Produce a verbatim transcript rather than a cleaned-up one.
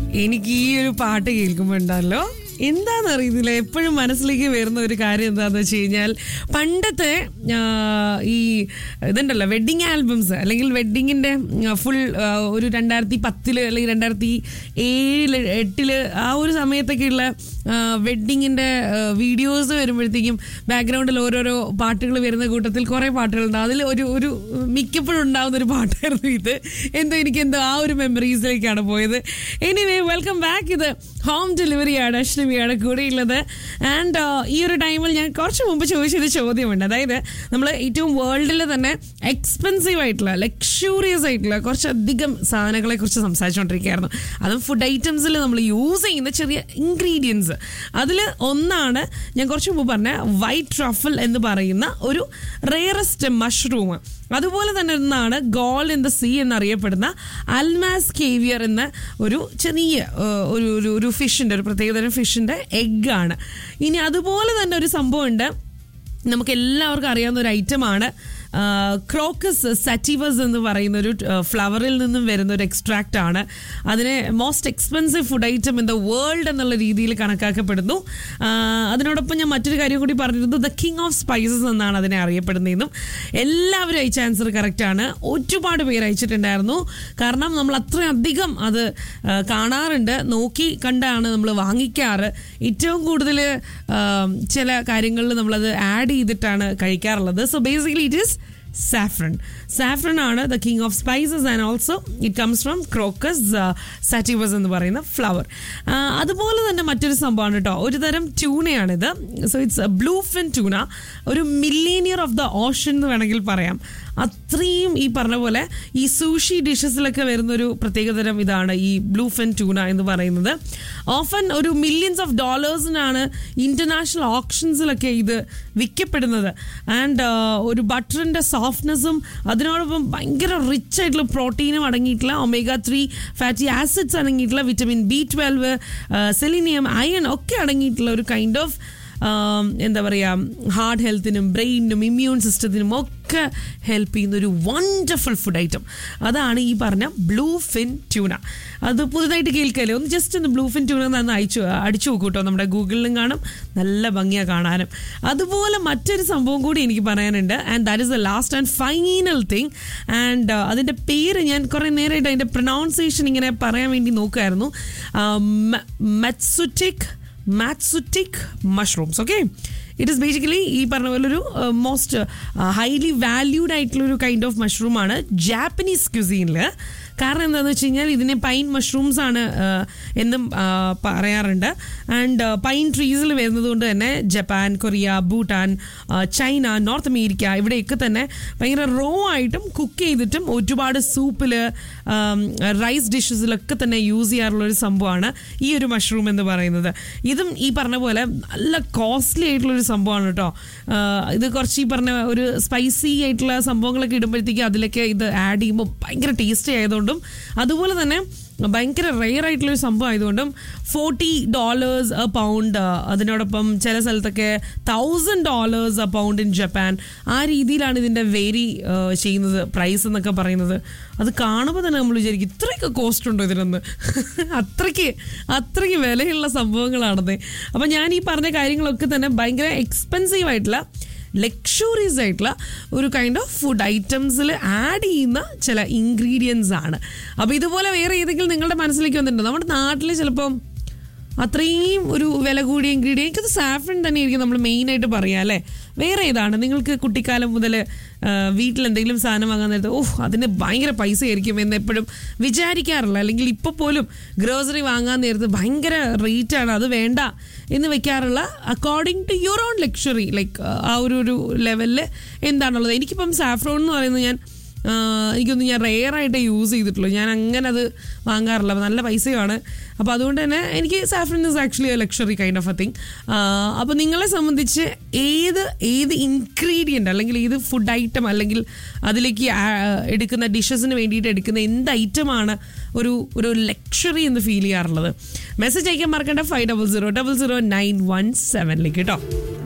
എനിക്ക് ഈ ഒരു പാട്ട് കേൾക്കുമ്പോൾ ഉണ്ടല്ലോ എന്താണെന്ന് അറിയുന്നില്ല, എപ്പോഴും മനസ്സിലേക്ക് വരുന്ന ഒരു കാര്യം എന്താണെന്ന് വെച്ച് കഴിഞ്ഞാൽ പണ്ടത്തെ ഈ ഇതുണ്ടല്ലോ വെഡ്ഡിങ് ആൽബംസ് അല്ലെങ്കിൽ വെഡ്ഡിങ്ങിൻ്റെ ഫുൾ ഒരു രണ്ടായിരത്തി പത്തില് അല്ലെങ്കിൽ രണ്ടായിരത്തി ഏഴില് എട്ടില് ആ ഒരു സമയത്തൊക്കെയുള്ള വെഡ്ഡിങ്ങിൻ്റെ വീഡിയോസ് വരുമ്പോഴത്തേക്കും ബാക്ക്ഗ്രൗണ്ടിൽ ഓരോരോ പാട്ടുകൾ വരുന്ന കൂട്ടത്തിൽ കുറേ പാട്ടുകളുണ്ട്. അതിൽ ഒരു ഒരു മിക്കപ്പോഴും ഉണ്ടാകുന്ന ഒരു പാട്ടായിരുന്നു ഇത്. എന്തോ എനിക്ക് എന്തോ ആ ഒരു മെമ്മറീസിലേക്കാണ് പോയത്. Anyway welcome back. ഇത് ഹോം ഡെലിവറിയാണ്, അശ്വമിയാണ് കൂടെയുള്ളത്. ആൻഡ് ഈ ഒരു ടൈമിൽ ഞാൻ കുറച്ച് മുമ്പ് ചോദിച്ചൊരു ചോദ്യമുണ്ട്. അതായത് നമ്മൾ ഏറ്റവും വേൾഡിൽ തന്നെ എക്സ്പെൻസീവ് ആയിട്ടുള്ള ലക്ഷൂറിയസ് ആയിട്ടുള്ള കുറച്ചധികം സാധനങ്ങളെ കുറിച്ച് സംസാരിച്ചുകൊണ്ടിരിക്കുകയായിരുന്നു. അതും ഫുഡ് ഐറ്റംസിൽ നമ്മൾ യൂസ് ചെയ്യുന്ന ചെറിയ ഇൻഗ്രീഡിയൻസ്. അതിൽ ഒന്നാണ് ഞാൻ കുറച്ച് മുമ്പ് പറഞ്ഞ വൈറ്റ് ട്രഫിൾ എന്ന് പറയുന്ന ഒരു റെയറസ്റ്റ് മഷ്റൂം. അതുപോലെ തന്നെ ഒന്നാണ് ഗോൾഡ് ഇൻ ദ സീ എന്നറിയപ്പെടുന്ന അൽമാസ് കേവിയർ എന്ന ഒരു ചെറിയ ഒരു ഒരു ഫിഷിൻ്റെ ഒരു പ്രത്യേകതരം ഫിഷിൻ്റെ എഗ്ഗാണ്. ഇനി അതുപോലെ തന്നെ ഒരു സംഭവമുണ്ട്, നമുക്ക് എല്ലാവർക്കും അറിയാവുന്ന ഒരു ഐറ്റമാണ് ക്രോക്കസ് സാറ്റിവസ് എന്ന് പറയുന്ന ഒരു ഫ്ലവറിൽ നിന്നും വരുന്ന ഒരു എക്സ്ട്രാക്റ്റ് ആണ്. അതിനെ most expensive food item in the world എന്നുള്ള രീതിയിൽ കണക്കാക്കപ്പെടുന്നു. അതിനോടൊപ്പം ഞാൻ മറ്റൊരു കാര്യം കൂടി പറഞ്ഞിരുന്നു, ദ കിങ് ഓഫ് സ്പൈസസ് എന്നാണ് അതിനെ അറിയപ്പെടുന്നതെന്നും. എല്ലാവരും അയച്ച ആൻസർ കറക്റ്റാണ്. ഒരുപാട് പേര് അയച്ചിട്ടുണ്ടായിരുന്നു. കാരണം നമ്മൾ അത്രയധികം അത് കാണാറുണ്ട്, നോക്കി കണ്ടാണ് നമ്മൾ വാങ്ങിക്കാറ്. ഏറ്റവും കൂടുതൽ ചില കാര്യങ്ങളിൽ നമ്മളത് ആഡ് ചെയ്തിട്ടാണ് കഴിക്കാറുള്ളത്. So basically it is saffron. Saffron ആണ് the king of spices and also it comes from crocus uh, sativus എന്ന് പറയുന്ന ഫ്ലവർ. അതുപോലെ തന്നെ മറ്റൊരു സംഭവമാണ് കേട്ടോ, ഒരു തരം ട്യൂണയാണിത്. So it's blue fin tuna. ഒരു മില്ലേനിയർ ഓഫ് ദ ഓഷൻ എന്ന് വേണമെങ്കിൽ പറയാം. അത്രയും ഈ പറഞ്ഞ പോലെ ഈ സൂഷി ഡിഷസിലൊക്കെ വരുന്നൊരു പ്രത്യേകതരം ഇതാണ് ഈ ബ്ലൂ ഫിൻ ട്യൂണ എന്ന് പറയുന്നത്. ഓഫൻ ഒരു മില്യൺസ് ഓഫ് ഡോളേഴ്സിനാണ് ഇന്റർനാഷണൽ ഓപ്ഷൻസിലൊക്കെ ഇത് വിൽക്കപ്പെടുന്നത്. ആൻഡ് ഒരു ബട്ടറിൻ്റെ സോഫ്റ്റ്നെസ്സും അതിനോടൊപ്പം ഭയങ്കര റിച്ച് ആയിട്ടുള്ള പ്രോട്ടീനും അടങ്ങിയിട്ടുള്ള ഒമേഗ ത്രീ ഫാറ്റി ആസിഡ്സ് അടങ്ങിയിട്ടുള്ള vitamin B twelve, selenium, iron ഒക്കെ അടങ്ങിയിട്ടുള്ള ഒരു കൈൻഡ് ഓഫ് എന്താ പറയുക ഹാർട്ട് ഹെൽത്തിനും ബ്രെയിനിനും ഇമ്മ്യൂൺ സിസ്റ്റത്തിനും ഒക്കെ ഹെൽപ്പ് ചെയ്യുന്ന ഒരു വണ്ടർഫുൾ ഫുഡ് ഐറ്റം. അതാണ് ഈ പറഞ്ഞ ബ്ലൂ ഫിൻ ട്യൂണ. അത് പുതുതായിട്ട് കേൾക്കല്ലേ, ഒന്ന് ജസ്റ്റ് ഒന്ന് ബ്ലൂ ഫിൻ ട്യൂണ എന്ന് അയച്ചു അടിച്ചു നോക്കൂ കേട്ടോ. നമ്മുടെ ഗൂഗിളിലും കാണും, നല്ല ഭംഗിയാണ് കാണാനും. അതുപോലെ മറ്റൊരു സംഭവം കൂടി എനിക്ക് പറയാനുണ്ട്. And that is the last and final thing. And അതിൻ്റെ പേര് ഞാൻ കുറേ നേരമായിട്ട് അതിൻ്റെ പ്രൊനൗൺസിയേഷൻ ഇങ്ങനെ പറയാൻ വേണ്ടി നോക്കുമായിരുന്നു. മെറ്റ്സുറ്റിക് Matsutic mushrooms. Okay, it is basically ഈ പറഞ്ഞ പോലെ ഒരു മോസ്റ്റ് ഹൈലി വാല്യൂഡ് ആയിട്ടുള്ളൊരു കൈൻഡ് ഓഫ് മഷ്റൂം ആണ് ജാപ്പനീസ് ക്യുസീനിൽ. കാരണം എന്താണെന്ന് വെച്ച് കഴിഞ്ഞാൽ ഇതിനെ പൈൻ മഷ്റൂംസ് ആണ് എന്നും പറയാറുണ്ട്. ആൻഡ് പൈൻ ട്രീസിൽ വരുന്നത് കൊണ്ട് തന്നെ Japan, Korea, Bhutan, China, north America ഇവിടെയൊക്കെ തന്നെ ഭയങ്കര റോ ആയിട്ടും കുക്ക് ചെയ്തിട്ടും ഒരുപാട് സൂപ്പിൽ, റൈസ് ഡിഷസിലൊക്കെ തന്നെ യൂസ് ചെയ്യാറുള്ളൊരു സംഭവമാണ് ഈ ഒരു മഷ്റൂം എന്ന് പറയുന്നത്. ഇതും ഈ പറഞ്ഞ പോലെ നല്ല കോസ്റ്റ്ലി ആയിട്ടുള്ളൊരു സംഭവമാണ് കേട്ടോ. ഇത് കുറച്ച് ഈ പറഞ്ഞ ഒരു സ്പൈസി ആയിട്ടുള്ള സംഭവങ്ങളൊക്കെ ഇടുമ്പോഴത്തേക്കും അതിലൊക്കെ ഇത് ആഡ് ചെയ്യുമ്പോൾ ഭയങ്കര ടേസ്റ്റി ആയതുകൊണ്ട് അതുപോലെ തന്നെ ഭയങ്കര റെയർ ആയിട്ടുള്ളൊരു സംഭവം ആയതുകൊണ്ടും ഫോർട്ടി ഡോളേഴ്സ് എ പൗണ്ട്, അതിനോടൊപ്പം ചില സ്ഥലത്തൊക്കെ thousand dollars A pound in Japan. ആ രീതിയിലാണ് ഇതിൻ്റെ വേരി ചെയ്യുന്നത് പ്രൈസ് എന്നൊക്കെ പറയുന്നത്. അത് കാണുമ്പോൾ തന്നെ നമ്മൾ വിചാരിക്കും ഇത്രയൊക്കെ കോസ്റ്റ് ഉണ്ടോ ഇതിനൊന്ന്. അത്രയ്ക്ക് അത്രയ്ക്ക് വിലയുള്ള സംഭവങ്ങളാണത്. അപ്പം ഞാൻ ഈ പറഞ്ഞ കാര്യങ്ങളൊക്കെ തന്നെ ഭയങ്കര എക്സ്പെൻസീവ് ആയിട്ടുള്ള ലക്ഷൂറീസ് ആയിട്ടുള്ള ഒരു കൈൻഡ് ഓഫ് ഫുഡ് ഐറ്റംസിൽ ആഡ് ചെയ്യുന്ന ചില ഇൻഗ്രീഡിയൻസ് ആണ്. അപ്പോൾ ഇതുപോലെ വേറെ ഏതെങ്കിലും നിങ്ങളുടെ മനസ്സിലേക്ക് വന്നിട്ടുണ്ടോ? നമ്മുടെ നാട്ടിൽ ചിലപ്പം അത്രയും ഒരു വില കൂടിയ ഇൻഗ്രീഡിയൻ, എനിക്കത് സാഫ്രൺ തന്നെയായിരിക്കും നമ്മൾ മെയിനായിട്ട് പറയുക അല്ലേ. വേറെ ഏതാണ് നിങ്ങൾക്ക് കുട്ടിക്കാലം മുതൽ വീട്ടിലെന്തെങ്കിലും സാധനം വാങ്ങാൻ നേരത്തെ ഓഹ് അതിന് ഭയങ്കര പൈസ ആയിരിക്കും എന്ന് എപ്പോഴും വിചാരിക്കാറില്ല, അല്ലെങ്കിൽ ഇപ്പോൾ പോലും ഗ്രോസറി വാങ്ങാൻ നേരത്ത് ഭയങ്കര റേറ്റാണ് അത് വേണ്ട എന്ന് വെക്കാറുള്ള according to your own luxury like ആ ഒരു ഒരു ലെവലിൽ എന്താണുള്ളത്? എനിക്കിപ്പം സാഫ്രോൺ എന്ന് പറയുന്നത് ഞാൻ എനിക്കൊന്നും ഞാൻ റെയറായിട്ടേ യൂസ് ചെയ്തിട്ടുള്ളൂ. ഞാൻ അങ്ങനെ അത് വാങ്ങാറില്ല, നല്ല പൈസയാണ്. അപ്പോൾ അതുകൊണ്ട് തന്നെ എനിക്ക് saffron is actually A luxury kind of A thing. അപ്പോൾ നിങ്ങളെ സംബന്ധിച്ച് ഏത് ഏത് ഇൻഗ്രീഡിയൻ്റ് അല്ലെങ്കിൽ ഏത് ഫുഡ് ഐറ്റം അല്ലെങ്കിൽ അതിലേക്ക് എടുക്കുന്ന ഡിഷസിന് വേണ്ടിയിട്ട് എടുക്കുന്ന എന്ത് ഐറ്റമാണ് ഒരു ഒരു ലക്ഷറി എന്ന് ഫീൽ ചെയ്യാറുള്ളത്? മെസ്സേജ് അയക്കാൻ മറക്കണ്ട five double zero double zero nine one സെവനിലേക്ക് കേട്ടോ.